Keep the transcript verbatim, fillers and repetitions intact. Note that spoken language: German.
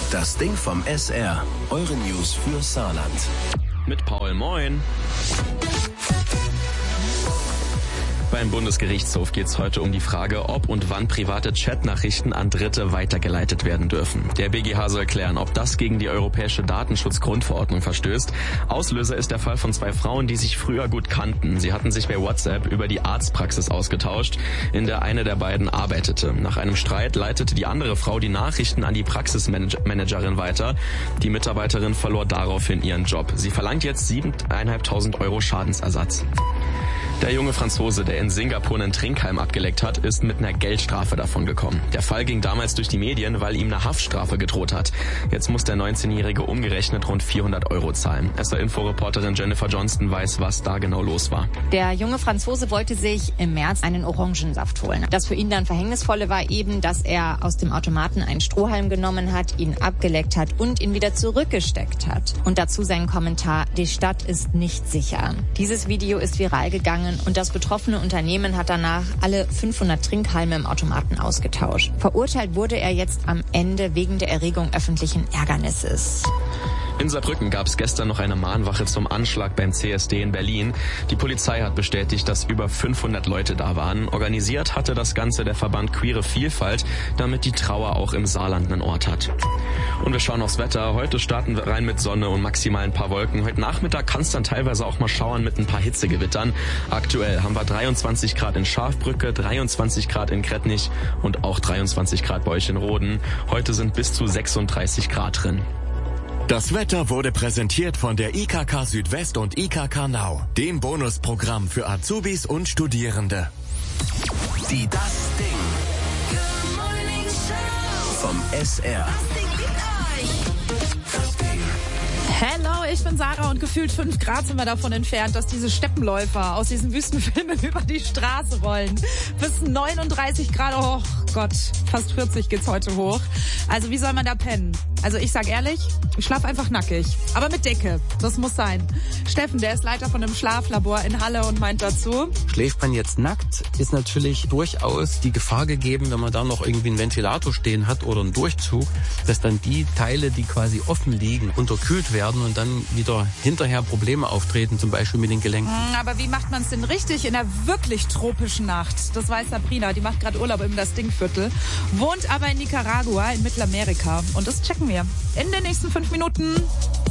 Das Ding vom S R. Eure News für Saarland. Mit Paul, moin. Beim Bundesgerichtshof geht es heute um die Frage, ob und wann private Chatnachrichten an Dritte weitergeleitet werden dürfen. Der B G H soll klären, ob das gegen die Europäische Datenschutzgrundverordnung verstößt. Auslöser ist der Fall von zwei Frauen, die sich früher gut kannten. Sie hatten sich bei WhatsApp über die Arztpraxis ausgetauscht, in der eine der beiden arbeitete. Nach einem Streit leitete die andere Frau die Nachrichten an die Praxismanagerin weiter. Die Mitarbeiterin verlor daraufhin ihren Job. Sie verlangt jetzt siebentausendfünfhundert Euro Schadensersatz. Der junge Franzose, der in Singapur einen Trinkhalm abgeleckt hat, ist mit einer Geldstrafe davongekommen. Der Fall ging damals durch die Medien, weil ihm eine Haftstrafe gedroht hat. Jetzt muss der neunzehnjährige umgerechnet rund vierhundert Euro zahlen. S R-Info-Reporterin Jennifer Johnston weiß, was da genau los war. Der junge Franzose wollte sich im März einen Orangensaft holen. Das für ihn dann Verhängnisvolle war eben, dass er aus dem Automaten einen Strohhalm genommen hat, ihn abgeleckt hat und ihn wieder zurückgesteckt hat. Und dazu sein Kommentar: Die Stadt ist nicht sicher. Dieses Video ist viral gegangen und das betroffene Unternehmen hat danach alle fünfhundert Trinkhalme im Automaten ausgetauscht. Verurteilt wurde er jetzt am Ende wegen der Erregung öffentlichen Ärgernisses. In Saarbrücken gab es gestern noch eine Mahnwache zum Anschlag beim C S D in Berlin. Die Polizei hat bestätigt, dass über fünfhundert Leute da waren. Organisiert hatte das Ganze der Verband Queere Vielfalt, damit die Trauer auch im Saarland einen Ort hat. Und wir schauen aufs Wetter. Heute starten wir rein mit Sonne und maximal ein paar Wolken. Heute Nachmittag kann es dann teilweise auch mal schauern mit ein paar Hitzegewittern. Aktuell haben wir dreiundzwanzig Grad in Schafbrücke, dreiundzwanzig Grad in Krettnich und auch dreiundzwanzig Grad bei euch in Roden. Heute sind bis zu sechsunddreißig Grad drin. Das Wetter wurde präsentiert von der I K K Südwest und I K K Now, dem Bonusprogramm für Azubis und Studierende. Die Das Ding vom S R. Hello, ich bin Sarah und gefühlt fünf Grad sind wir davon entfernt, dass diese Steppenläufer aus diesen Wüstenfilmen über die Straße rollen. Bis neununddreißig Grad, oh Gott, fast vierzig geht's heute hoch. Also wie soll man da pennen? Also ich sag ehrlich, ich schlaf einfach nackig, aber mit Decke, das muss sein. Steffen, der ist Leiter von einem Schlaflabor in Halle und meint dazu: Schläft man jetzt nackt, ist natürlich durchaus die Gefahr gegeben, wenn man da noch irgendwie einen Ventilator stehen hat oder einen Durchzug, dass dann die Teile, die quasi offen liegen, unterkühlt werden und dann wieder hinterher Probleme auftreten, zum Beispiel mit den Gelenken. Aber wie macht man es denn richtig in einer wirklich tropischen Nacht? Das weiß Sabrina, die macht gerade Urlaub im Das Ding-Viertel, wohnt aber in Nicaragua in Mittelamerika und das checken wir in den nächsten fünf Minuten.